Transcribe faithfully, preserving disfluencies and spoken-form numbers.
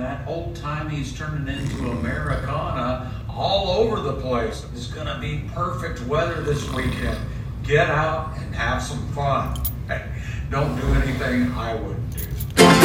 that old timey's turning into Americana all over the place. It's going to be perfect weather this weekend. Get out and have some fun. Don't do anything I wouldn't do.